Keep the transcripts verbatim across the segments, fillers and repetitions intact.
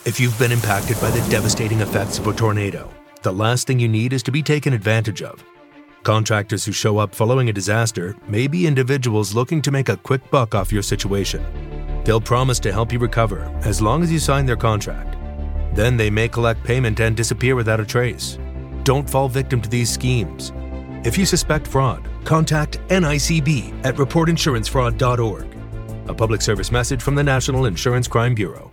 If you've been impacted by the devastating effects of a tornado, the last thing you need is to be taken advantage of. Contractors who show up following a disaster may be individuals looking to make a quick buck off your situation. They'll promise to help you recover as long as you sign their contract. Then they may collect payment and disappear without a trace. Don't fall victim to these schemes. If you suspect fraud, contact N I C B at report insurance fraud dot org. A public service message from the National Insurance Crime Bureau.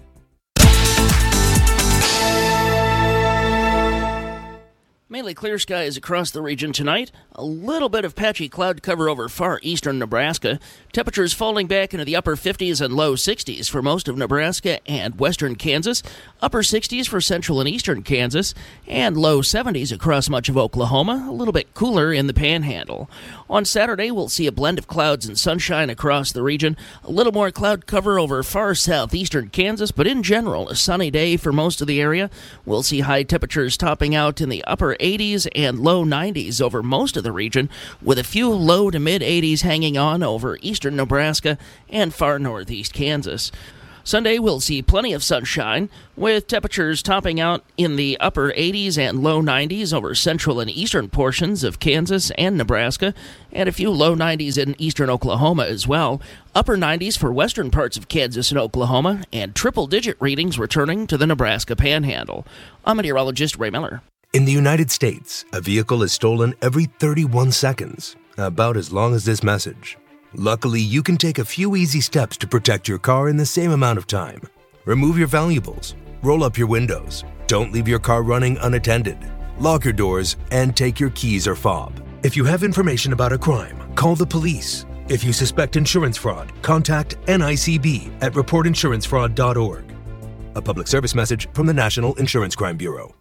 Mainly clear skies across the region tonight. A little bit of patchy cloud cover over far eastern Nebraska. Temperatures falling back into the upper fifties and low sixties for most of Nebraska and western Kansas. Upper sixties for central and eastern Kansas. And low seventies across much of Oklahoma. A little bit cooler in the Panhandle. On Saturday, we'll see a blend of clouds and sunshine across the region. A little more cloud cover over far southeastern Kansas, but in general, a sunny day for most of the area. We'll see high temperatures topping out in the upper eighties and low nineties over most of the region, with a few low to mid eighties hanging on over eastern Nebraska and far northeast Kansas. Sunday, we'll see plenty of sunshine, with temperatures topping out in the upper eighties and low nineties over central and eastern portions of Kansas and Nebraska, and a few low nineties in eastern Oklahoma as well. Upper nineties for western parts of Kansas and Oklahoma, and triple-digit readings returning to the Nebraska Panhandle. I'm meteorologist Ray Miller. In the United States, a vehicle is stolen every thirty-one seconds, about as long as this message. Luckily, you can take a few easy steps to protect your car in the same amount of time. Remove your valuables, roll up your windows, don't leave your car running unattended, lock your doors, and take your keys or fob. If you have information about a crime, call the police. If you suspect insurance fraud, contact N I C B at report insurance fraud dot org. A public service message from the National Insurance Crime Bureau.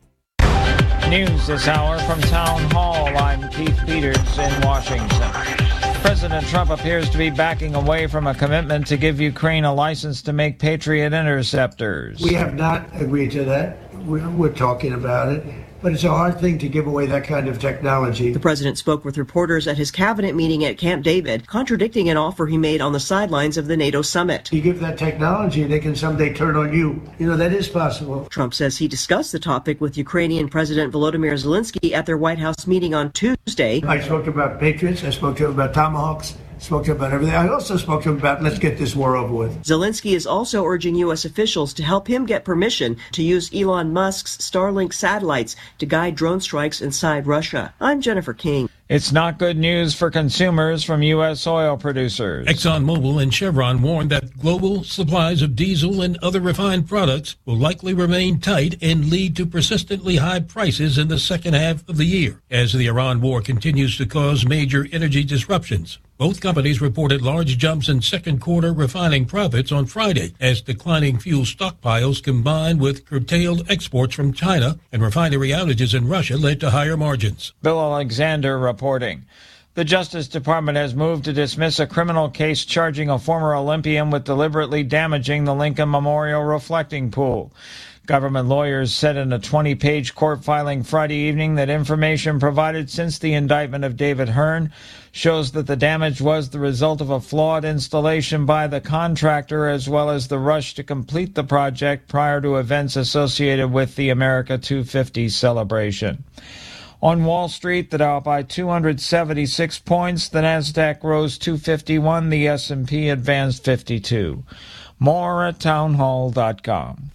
News this hour from Town Hall. I'm Keith Peters in Washington. President Trump appears to be backing away from a commitment to give Ukraine a license to make Patriot interceptors. We have not agreed to that. We're, we're talking about it. But it's a hard thing to give away that kind of technology. The president spoke with reporters at his cabinet meeting at Camp David, contradicting an offer he made on the sidelines of the NATO summit. You give that technology, they can someday turn on you. You know, that is possible. Trump says he discussed the topic with Ukrainian President Volodymyr Zelensky at their White House meeting on Tuesday. I spoke about Patriots. I spoke to him about Tomahawks. Spoke to him about everything. I also spoke to him about let's get this war over with. Zelensky is also urging U S officials to help him get permission to use Elon Musk's Starlink satellites to guide drone strikes inside Russia. I'm Jennifer King. It's not good news for consumers from U S oil producers. ExxonMobil and Chevron warned that global supplies of diesel and other refined products will likely remain tight and lead to persistently high prices in the second half of the year as the Iran war continues to cause major energy disruptions. Both companies reported large jumps in second quarter refining profits on Friday as declining fuel stockpiles combined with curtailed exports from China and refinery outages in Russia led to higher margins. Bill Alexander reporting. The Justice Department has moved to dismiss a criminal case charging a former Olympian with deliberately damaging the Lincoln Memorial reflecting pool. Government lawyers said in a twenty-page court filing Friday evening that information provided since the indictment of David Hearn shows that the damage was the result of a flawed installation by the contractor as well as the rush to complete the project prior to events associated with the America two fifty celebration. On Wall Street, the Dow up by two hundred seventy-six points, the Nasdaq rose two fifty-one, the S and P advanced fifty-two. More at townhall dot com.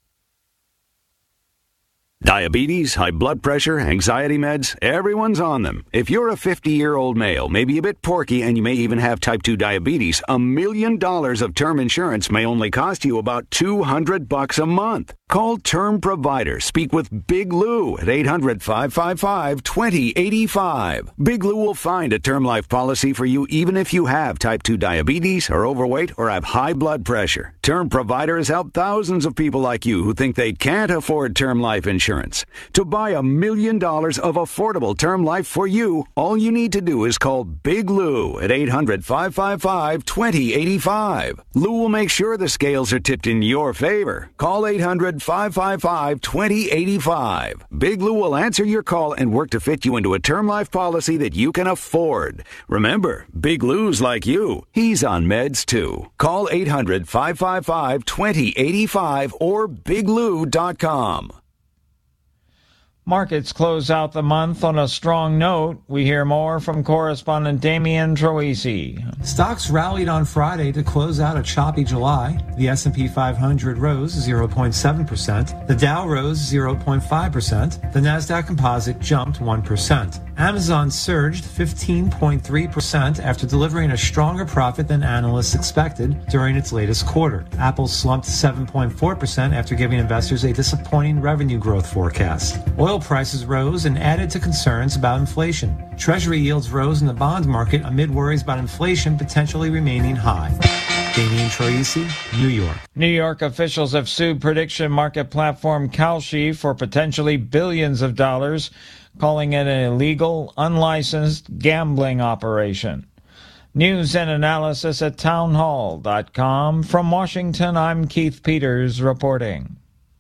Diabetes, high blood pressure, anxiety meds, everyone's on them. If you're a fifty-year-old male, maybe a bit porky, and you may even have type two diabetes, a million dollars of term insurance may only cost you about two hundred bucks a month. Call Term Provider. Speak with Big Lou at eight hundred, five five five, two zero eight five. Big Lou will find a term life policy for you even if you have type two diabetes, are overweight, or have high blood pressure. Term Provider has helped thousands of people like you who think they can't afford term life insurance. To buy a million dollars of affordable term life for you, all you need to do is call Big Lou at eight hundred, five five five, two zero eight five. Lou will make sure the scales are tipped in your favor. Call eight hundred, hundred, five five five, two zero eight five. Big Lou will answer your call and work to fit you into a term life policy that you can afford. Remember, Big Lou's like you. He's on meds too. Call eight hundred, five five five, two zero eight five or big lou dot com. Markets close out the month on a strong note. We hear more from correspondent Damian Troisi. Stocks rallied on Friday to close out a choppy July. The S and P five hundred rose zero point seven percent. The Dow rose zero point five percent. The Nasdaq Composite jumped one percent. Amazon surged fifteen point three percent after delivering a stronger profit than analysts expected during its latest quarter. Apple slumped seven point four percent after giving investors a disappointing revenue growth forecast. Oil prices rose and added to concerns about inflation. Treasury yields rose in the bond market amid worries about inflation potentially remaining high. Damian Troisi, New York. New York officials have sued prediction market platform Kalshi for potentially billions of dollars, calling it an illegal, unlicensed gambling operation. News and analysis at townhall dot com. From Washington, I'm Keith Peters reporting.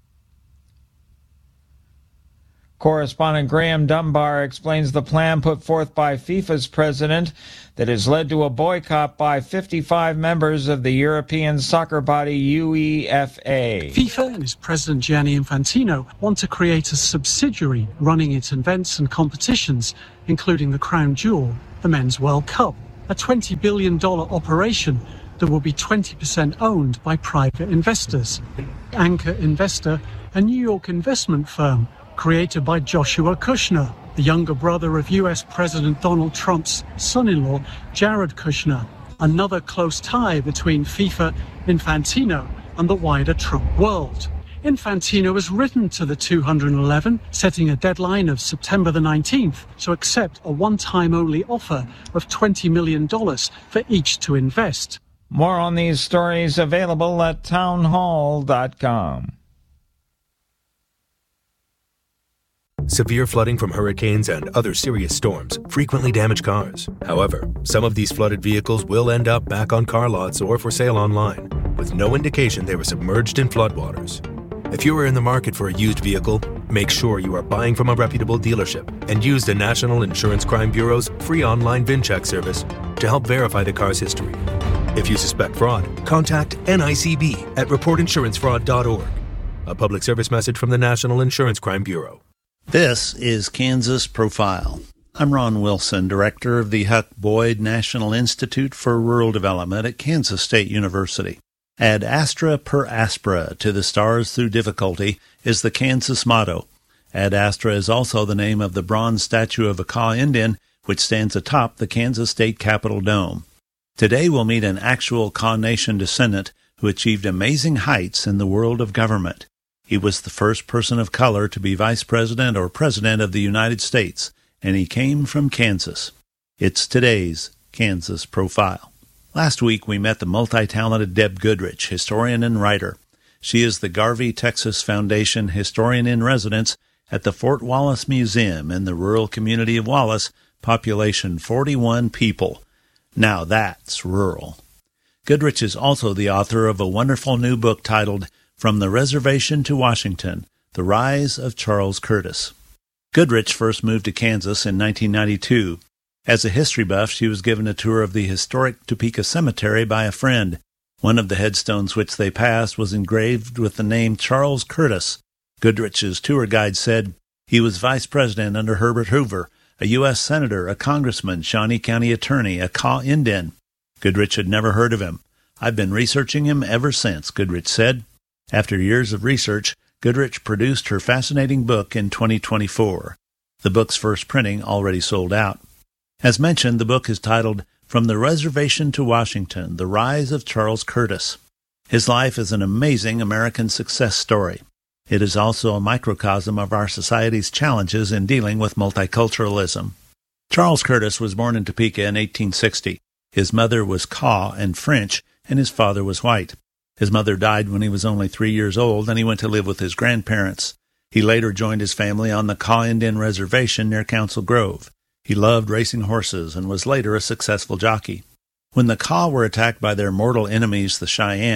Correspondent Graham Dunbar explains the plan put forth by FIFA's president that has led to a boycott by fifty-five members of the European soccer body UEFA. FIFA and its president Gianni Infantino want to create a subsidiary running its events and competitions, including the crown jewel, the Men's World Cup, a twenty billion dollars operation that will be twenty percent owned by private investors. Anchor investor, a New York investment firm, created by Joshua Kushner, the younger brother of U S President Donald Trump's son-in-law, Jared Kushner, another close tie between FIFA, Infantino, and the wider Trump world. Infantino has written to the two hundred eleven, setting a deadline of September the nineteenth to accept a one-time only offer of twenty million dollars for each to invest. More on these stories available at townhall dot com. Severe flooding from hurricanes and other serious storms frequently damage cars. However, some of these flooded vehicles will end up back on car lots or for sale online, with no indication they were submerged in floodwaters. If you are in the market for a used vehicle, make sure you are buying from a reputable dealership and use the National Insurance Crime Bureau's free online VIN check service to help verify the car's history. If you suspect fraud, contact N I C B at report insurance fraud dot org. A public service message from the National Insurance Crime Bureau. This is Kansas Profile. I'm Ron Wilson, director of the Huck Boyd National Institute for Rural Development at Kansas State University. Ad astra per aspera, to the stars through difficulty, is the Kansas motto. Ad astra is also the name of the bronze statue of a Kaw Indian, which stands atop the Kansas State Capitol Dome. Today we'll meet an actual Kaw Nation descendant who achieved amazing heights in the world of government. He was the first person of color to be vice president or president of the United States, and he came from Kansas. It's today's Kansas Profile. Last week we met the multi-talented Deb Goodrich, historian and writer. She is the Garvey Texas Foundation Historian-in-Residence at the Fort Wallace Museum in the rural community of Wallace, population forty-one people. Now that's rural. Goodrich is also the author of a wonderful new book titled From the Reservation to Washington, The Rise of Charles Curtis. Goodrich first moved to Kansas in nineteen ninety-two. As a history buff, she was given a tour of the historic Topeka Cemetery by a friend. One of the headstones which they passed was engraved with the name Charles Curtis. Goodrich's tour guide said he was vice president under Herbert Hoover, a U S senator, a congressman, Shawnee County attorney, a Kaw Indian. Goodrich had never heard of him. I've been researching him ever since, Goodrich said. After years of research, Goodrich produced her fascinating book in twenty twenty-four. The book's first printing already sold out. As mentioned, the book is titled From the Reservation to Washington, The Rise of Charles Curtis. His life is an amazing American success story. It is also a microcosm of our society's challenges in dealing with multiculturalism. Charles Curtis was born in Topeka in eighteen sixty. His mother was Kaw and French, and his father was white. His mother died when he was only three years old, and he went to live with his grandparents. He later joined his family on the Kaw Indian Reservation near Council Grove. He loved racing horses and was later a successful jockey. When the Kaw were attacked by their mortal enemies, the Cheyenne,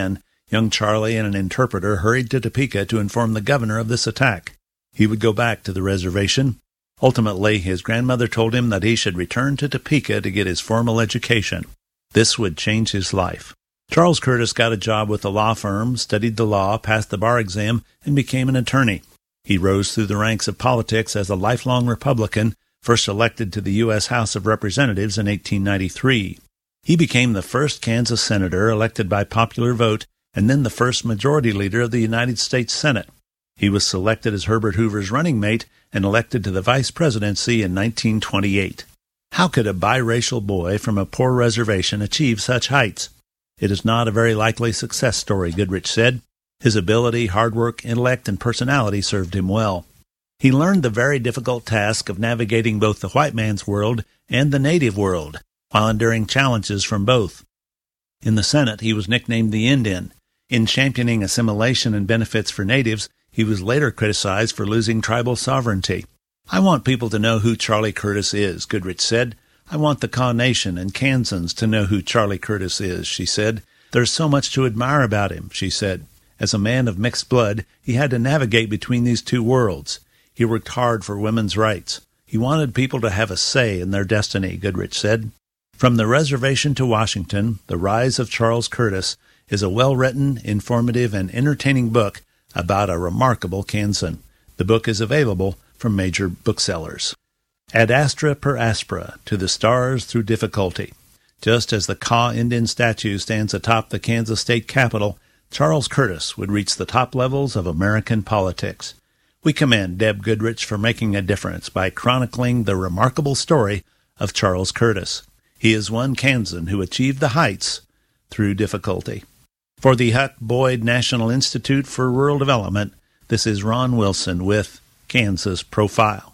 Young Charlie and an interpreter hurried to Topeka to inform the governor of this attack. He would go back to the reservation. Ultimately, his grandmother told him that he should return to Topeka to get his formal education. This would change his life. Charles Curtis got a job with a law firm, studied the law, passed the bar exam, and became an attorney. He rose through the ranks of politics as a lifelong Republican, first elected to the U S House of Representatives in eighteen ninety-three. He became the first Kansas senator elected by popular vote and then the first majority leader of the United States Senate. He was selected as Herbert Hoover's running mate and elected to the vice presidency in nineteen twenty-eight. How could a biracial boy from a poor reservation achieve such heights? It is not a very likely success story, Goodrich said. His ability, hard work, intellect, and personality served him well. He learned the very difficult task of navigating both the white man's world and the native world, while enduring challenges from both. In the Senate, he was nicknamed the Indian. In championing assimilation and benefits for natives, he was later criticized for losing tribal sovereignty. I want people to know who Charlie Curtis is, Goodrich said. I want the Kaw Nation and Kansans to know who Charlie Curtis is, she said. There's so much to admire about him, she said. As a man of mixed blood, he had to navigate between these two worlds. He worked hard for women's rights. He wanted people to have a say in their destiny, Goodrich said. From the Reservation to Washington, The Rise of Charles Curtis is a well-written, informative, and entertaining book about a remarkable Kansan. The book is available from major booksellers. Ad astra per aspera, to the stars through difficulty. Just as the Kaw Indian statue stands atop the Kansas state capitol, Charles Curtis would reach the top levels of American politics. We commend Deb Goodrich for making a difference by chronicling the remarkable story of Charles Curtis. He is one Kansan who achieved the heights through difficulty. For the Huck Boyd National Institute for Rural Development, this is Ron Wilson with Kansas Profile.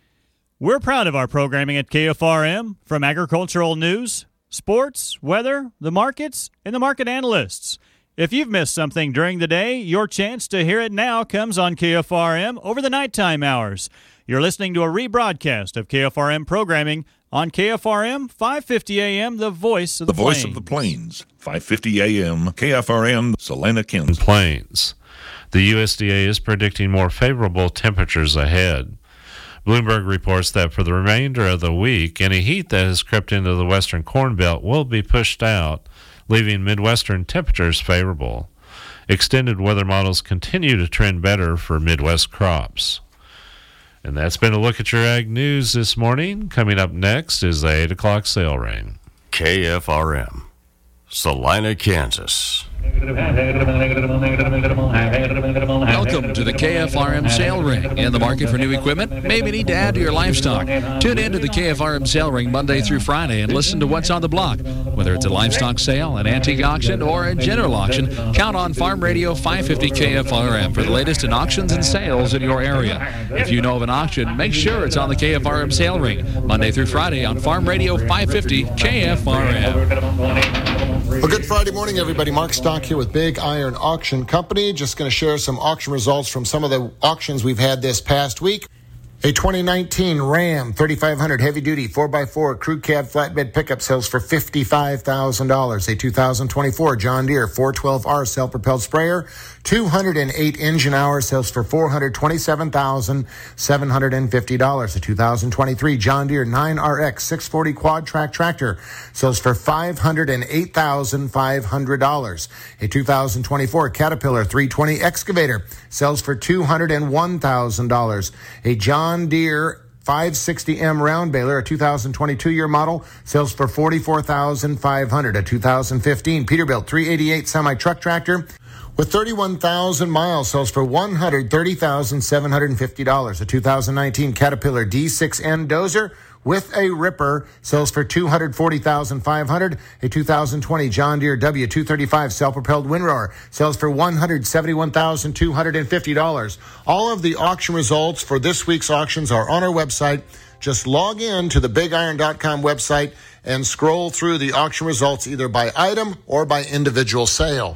We're proud of our programming at K F R M, from agricultural news, sports, weather, the markets, and the market analysts. If you've missed something during the day, your chance to hear it now comes on K F R M over the nighttime hours. You're listening to a rebroadcast of K F R M programming on K F R M, five fifty A M, the voice of the, the plains. voice of the plains, five fifty A M, K F R M, Salina, Kansas. Plains. The U S D A is predicting more favorable temperatures ahead. Bloomberg reports that for the remainder of the week, any heat that has crept into the western Corn Belt will be pushed out, leaving Midwestern temperatures favorable. Extended weather models continue to trend better for Midwest crops. And that's been a look at your ag news this morning. Coming up next is the eight o'clock sale ring. K F R M, Salina, Kansas. Welcome to the K F R M Sale Ring. In the market for new equipment? Maybe need to add to your livestock. Tune in to the K F R M Sale Ring Monday through Friday and listen to what's on the block. Whether it's a livestock sale, an antique auction, or a general auction, count on Farm Radio five fifty K F R M for the latest in auctions and sales in your area. If you know of an auction, make sure it's on the K F R M Sale Ring Monday through Friday on Farm Radio five fifty K F R M. Well, good Friday morning, everybody. Mark Stock here with Big Iron Auction Company. Just going to share some auction results from some of the auctions we've had this past week. A twenty nineteen Ram thirty-five hundred heavy-duty four by four crew cab flatbed pickup sells for fifty-five thousand dollars. A two thousand twenty-four John Deere four twelve R self-propelled sprayer, two hundred eight engine hours, sells for four hundred twenty-seven thousand seven hundred fifty dollars. A two thousand twenty-three John Deere nine R X six forty quad track tractor sells for five hundred eight thousand five hundred dollars. A two thousand twenty-four Caterpillar three twenty excavator sells for two hundred one thousand dollars. A John Deere five sixty M round baler, a two thousand twenty-two year model, sells for forty-four thousand five hundred dollars. A two thousand fifteen Peterbilt three eighty-eight semi-truck tractor with thirty-one thousand miles sells for one hundred thirty thousand seven hundred fifty dollars. A two thousand nineteen Caterpillar D six N dozer with a ripper sells for two hundred forty thousand five hundred dollars. A two thousand twenty John Deere W two thirty-five self-propelled windrower sells for one hundred seventy-one thousand two hundred fifty dollars. All of the auction results for this week's auctions are on our website. Just log in to the big iron dot com website and scroll through the auction results either by item or by individual sale.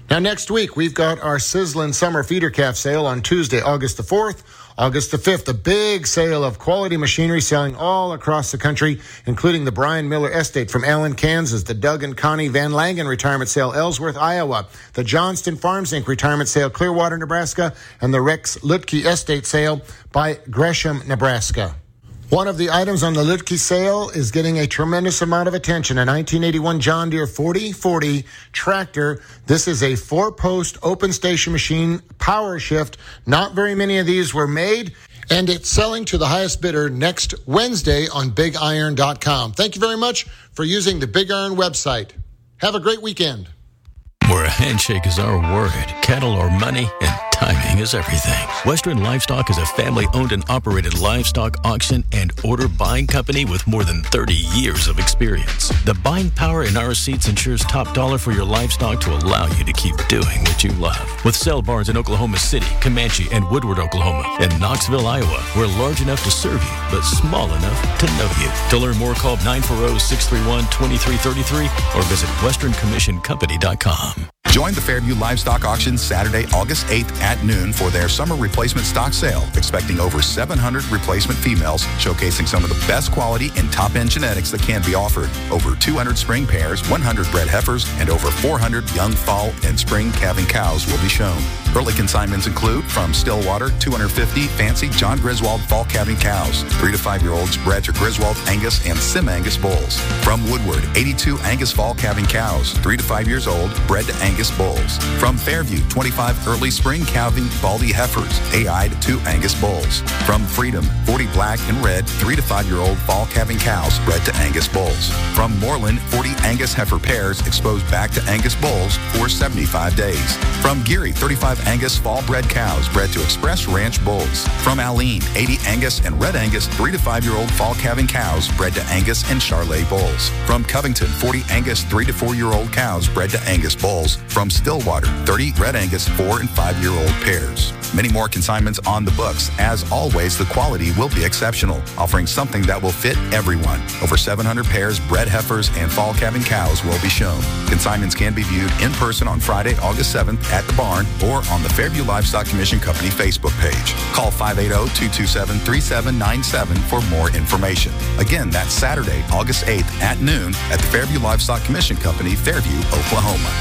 Now, next week, we've got our sizzling summer feeder calf sale on Tuesday, August the fourth. August the fifth, a big sale of quality machinery selling all across the country, including the Brian Miller Estate from Allen, Kansas, the Doug and Connie Van Langen Retirement Sale, Ellsworth, Iowa, the Johnston Farms Incorporated Retirement Sale, Clearwater, Nebraska, and the Rex Lutke Estate Sale by Gresham, Nebraska. One of the items on the Lutke sale is getting a tremendous amount of attention, a nineteen eighty-one John Deere forty forty tractor. This is a four-post open station machine, power shift. Not very many of these were made, and it's selling to the highest bidder next Wednesday on big iron dot com. Thank you very much for using the Big Iron website. Have a great weekend. Where a handshake is our word, cattle are money, and timing is everything. Western Livestock is a family-owned and operated livestock auction and order buying company with more than thirty years of experience. The buying power in our seats ensures top dollar for your livestock to allow you to keep doing what you love. With sale barns in Oklahoma City, Comanche, and Woodward, Oklahoma, and Knoxville, Iowa, we're large enough to serve you, but small enough to know you. To learn more, call nine four zero, six three one, two three three three or visit western commission company dot com. Join the Fairview Livestock Auction Saturday, August eighth at noon for their summer replacement stock sale, expecting over seven hundred replacement females, showcasing some of the best quality and top-end genetics that can be offered. Over two hundred spring pairs, one hundred bred heifers, and over four hundred young fall and spring calving cows will be shown. Early consignments include from Stillwater, two hundred fifty fancy John Griswold fall calving cows, three to five-year-olds bred to Griswold Angus and Sim Angus bulls. From Woodward, eighty-two Angus fall calving cows, three to five years old, bred to Angus bulls. From Fairview, twenty-five early spring calving Baldy heifers, A I'd to Angus bulls. From Freedom, forty black and red, three to five-year-old fall calving cows, bred to Angus bulls. From Moreland, forty Angus heifer pairs exposed back to Angus bulls for seventy-five days. From Geary, thirty-five Angus fall bred cows bred to Express Ranch bulls. From Alene, eighty Angus and Red Angus three to five-year-old fall calving cows bred to Angus and Charolais bulls. From Covington, forty Angus three to four-year-old cows bred to Angus bulls. From Stillwater, thirty Red Angus four and five-year-old pairs. Many more consignments on the books. As always, the quality will be exceptional, offering something that will fit everyone. Over seven hundred pairs, bred heifers, and fall calving cows will be shown. Consignments can be viewed in person on Friday, August seventh at the barn or on the Fairview Livestock Commission Company Facebook page. Call five eight zero, two two seven, three seven nine seven for more information. Again, that's Saturday, August eighth at noon at the Fairview Livestock Commission Company, Fairview, Oklahoma.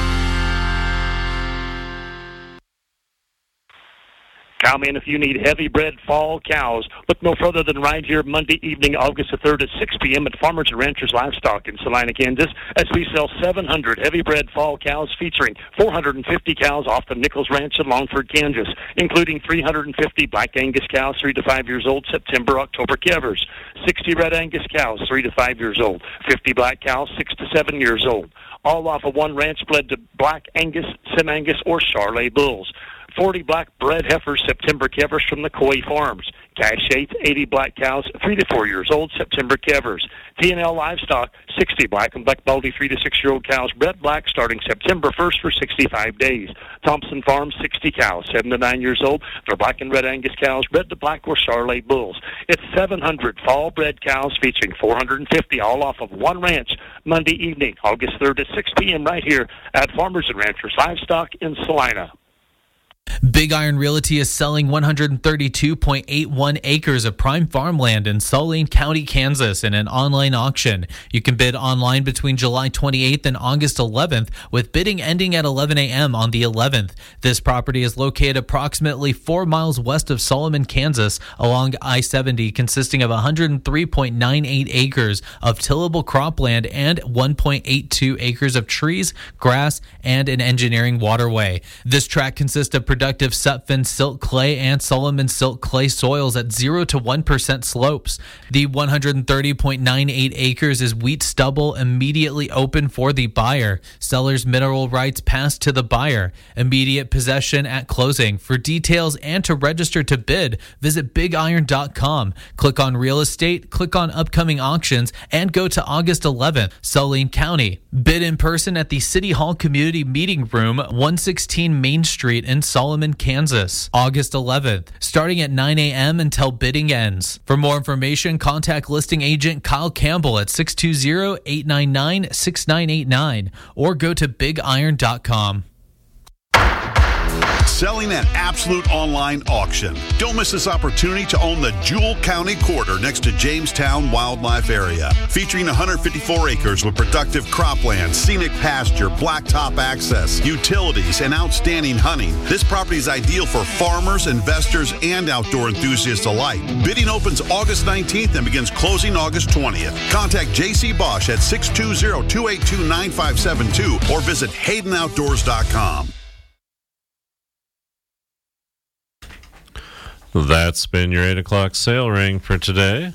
Cowman, if you need heavy-bred fall cows, look no further than right here Monday evening, August the third at six p.m. at Farmers and Ranchers Livestock in Salina, Kansas, as we sell seven hundred heavy-bred fall cows featuring four hundred fifty cows off the Nichols Ranch in Longford, Kansas, including three hundred fifty Black Angus cows, three to five years old, September, October calvers, sixty Red Angus cows, three to five years old, fifty Black cows, six to seven years old, all off of one ranch bred to Black Angus, Sim Angus, or Charolais bulls. forty black bred heifers, September calvers from the Coy Farms. Cash eighth, eighty black cows, three to four years old, September calvers. T and L Livestock, sixty black and black baldy three to six-year-old cows, bred black starting September first for sixty-five days. Thompson Farms, sixty cows, seven to nine years old. They're black and red Angus cows, bred to black or Charolais bulls. It's seven hundred fall-bred cows featuring four hundred fifty, all off of one ranch, Monday evening, August third at six p.m. right here at Farmers and Ranchers Livestock in Salina. Big Iron Realty is selling one hundred thirty-two point eight one acres of prime farmland in Saline County, Kansas in an online auction. You can bid online between July twenty-eighth and August eleventh, with bidding ending at eleven a.m. on the eleventh. This property is located approximately four miles west of Solomon, Kansas, along I seventy, consisting of one hundred three point nine eight acres of tillable cropland and one point eight two acres of trees, grass, and an engineering waterway. This tract consists of productive Sutphen silt clay and Solomon silt clay soils at zero to one percent slopes. The one hundred thirty point nine eight acres is wheat stubble immediately open for the buyer. Seller's mineral rights pass to the buyer. Immediate possession at closing. For details and to register to bid, visit big iron dot com. Click on real estate, click on upcoming auctions, and go to August eleventh, Saline County. Bid in person at the City Hall Community Meeting Room, one sixteen Main Street in Solomon, Kansas, August eleventh, starting at nine a.m. until bidding ends. For more information, contact listing agent Kyle Campbell at six two zero, eight nine nine, six nine eight nine or go to big iron dot com. selling at Absolute Online Auction. Don't miss this opportunity to own the Jewel County Quarter next to Jamestown Wildlife Area. Featuring one hundred fifty-four acres with productive cropland, scenic pasture, blacktop access, utilities, and outstanding hunting. This property is ideal for farmers, investors, and outdoor enthusiasts alike. Bidding opens August nineteenth and begins closing August twentieth. Contact J C Bosch at six two zero, two eight two, nine five seven two or visit Hayden Outdoors dot com. That's been your eight o'clock sale ring for today.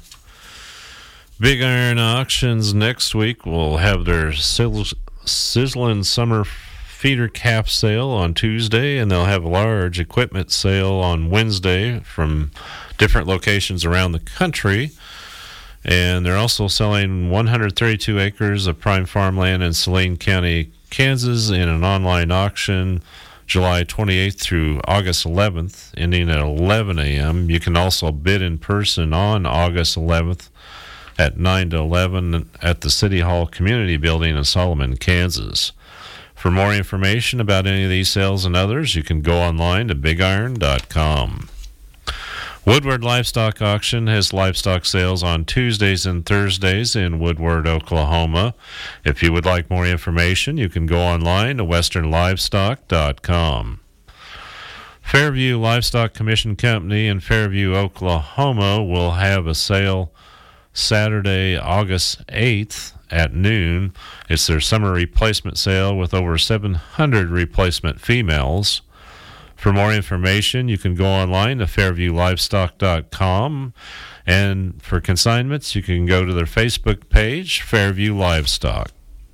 Big Iron Auctions next week will have their sizz- sizzling summer feeder calf sale on Tuesday, and they'll have a large equipment sale on Wednesday from different locations around the country. And they're also selling one hundred thirty-two acres of prime farmland in Saline County, Kansas, in an online auction July twenty-eighth through August eleventh, ending at eleven a.m. You can also bid in person on August eleventh at nine to eleven at the City Hall Community Building in Solomon, Kansas. For more information about any of these sales and others, you can go online to big iron dot com. Woodward Livestock Auction has livestock sales on Tuesdays and Thursdays in Woodward, Oklahoma. If you would like more information, you can go online to western livestock dot com. Fairview Livestock Commission Company in Fairview, Oklahoma will have a sale Saturday, August eighth at noon. It's their summer replacement sale with over seven hundred replacement females. For more information, you can go online to fairview livestock dot com, and for consignments, you can go to their Facebook page, Fairview Livestock.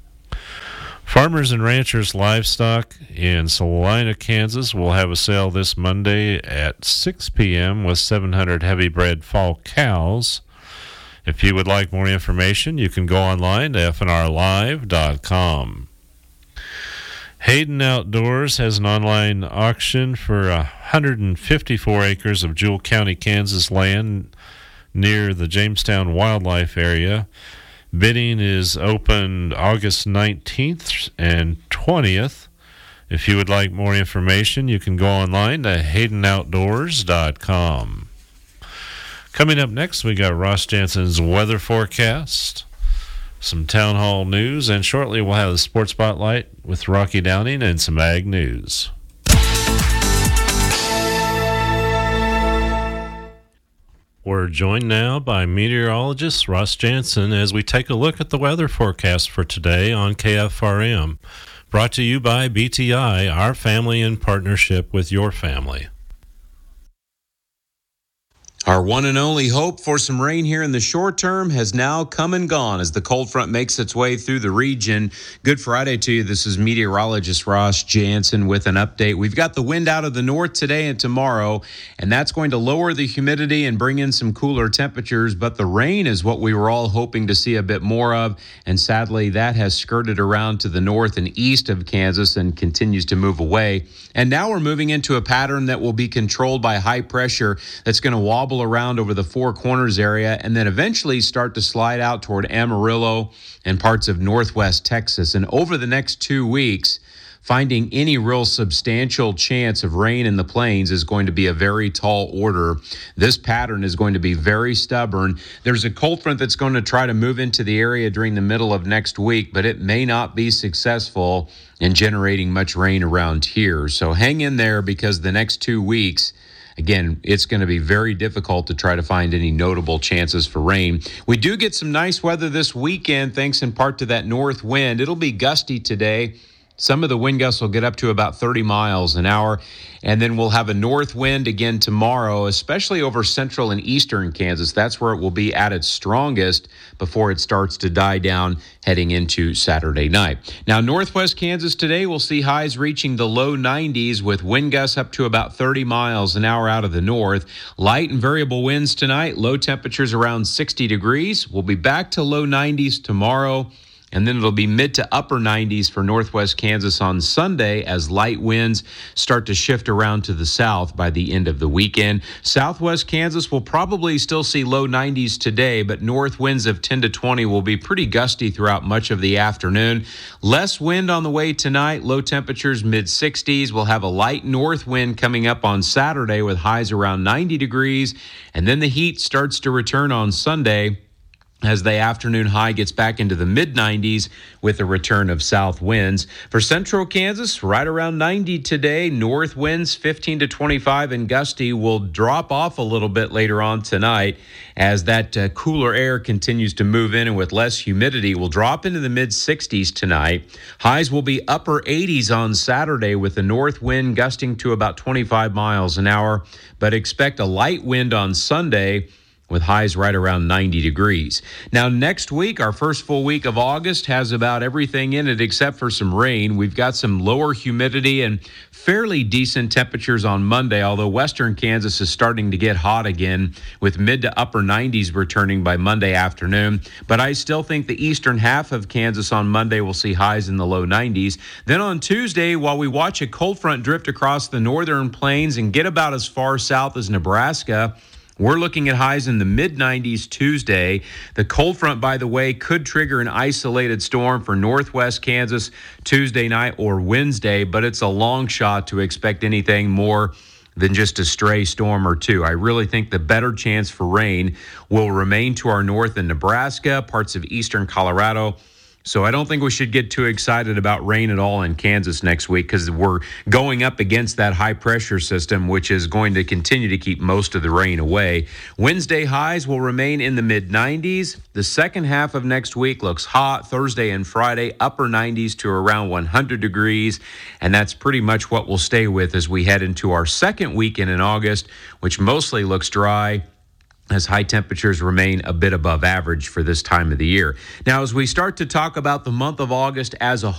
Farmers and Ranchers Livestock in Salina, Kansas will have a sale this Monday at six p.m. with seven hundred heavy-bred fall cows. If you would like more information, you can go online to f n r live dot com. Hayden Outdoors has an online auction for one hundred fifty-four acres of Jewel County, Kansas land near the Jamestown Wildlife Area. Bidding is open August nineteenth and twentieth. If you would like more information, you can go online to hayden outdoors dot com. Coming up next, we got Ross Jansen's weather forecast, some town hall news, and shortly we'll have the Sports Spotlight with Rocky Downing and some ag news. We're joined now by meteorologist Ross Jansen as we take a look at the weather forecast for today on K F R M. Brought to you by B T I, our family in partnership with your family. Our one and only hope for some rain here in the short term has now come and gone as the cold front makes its way through the region. Good Friday to you. This is meteorologist Ross Jansen with an update. We've got the wind out of the north today and tomorrow, and that's going to lower the humidity and bring in some cooler temperatures, but the rain is what we were all hoping to see a bit more of, and sadly that has skirted around to the north and east of Kansas and continues to move away. And now we're moving into a pattern that will be controlled by high pressure that's going to wobble around over the Four Corners area and then eventually start to slide out toward Amarillo and parts of northwest Texas. And over the next two weeks, finding any real substantial chance of rain in the plains is going to be a very tall order. This pattern is going to be very stubborn. There's a cold front that's going to try to move into the area during the middle of next week, but it may not be successful in generating much rain around here. So hang in there, because the next two weeks, again, it's going to be very difficult to try to find any notable chances for rain. We do get some nice weather this weekend, thanks in part to that north wind. It'll be gusty today. Some of the wind gusts will get up to about thirty miles an hour, and then we'll have a north wind again tomorrow, especially over central and eastern Kansas. That's where it will be at its strongest before it starts to die down heading into Saturday night. Now, northwest Kansas today will see highs reaching the low nineties with wind gusts up to about thirty miles an hour out of the north. Light and variable winds tonight, low temperatures around sixty degrees. We'll be back to low nineties tomorrow. And then it'll be mid to upper nineties for northwest Kansas on Sunday as light winds start to shift around to the south by the end of the weekend. Southwest Kansas will probably still see low nineties today, but north winds of ten to twenty will be pretty gusty throughout much of the afternoon. Less wind on the way tonight, low temperatures mid sixties. We'll have a light north wind coming up on Saturday with highs around ninety degrees. And then the heat starts to return on Sunday as the afternoon high gets back into the mid nineties with the return of south winds. For central Kansas, right around ninety today. North winds fifteen to twenty-five and gusty will drop off a little bit later on tonight as that uh, cooler air continues to move in, and with less humidity will drop into the mid sixties tonight. Highs will be upper eighties on Saturday with the north wind gusting to about twenty-five miles an hour, but expect a light wind on Sunday with highs right around ninety degrees. Now, next week, our first full week of August, has about everything in it except for some rain. We've got some lower humidity and fairly decent temperatures on Monday, although western Kansas is starting to get hot again with mid to upper nineties returning by Monday afternoon. But I still think the eastern half of Kansas on Monday will see highs in the low nineties. Then on Tuesday, while we watch a cold front drift across the northern plains and get about as far south as Nebraska, we're looking at highs in the mid nineties Tuesday. The cold front, by the way, could trigger an isolated storm for northwest Kansas Tuesday night or Wednesday, but it's a long shot to expect anything more than just a stray storm or two. I really think the better chance for rain will remain to our north in Nebraska, parts of eastern Colorado. So I don't think we should get too excited about rain at all in Kansas next week because we're going up against that high pressure system, which is going to continue to keep most of the rain away. Wednesday highs will remain in the mid nineties. The second half of next week looks hot. Thursday and Friday, upper nineties to around one hundred degrees. And that's pretty much what we'll stay with as we head into our second weekend in August, which mostly looks dry, as high temperatures remain a bit above average for this time of the year. Now, as we start to talk about the month of August as a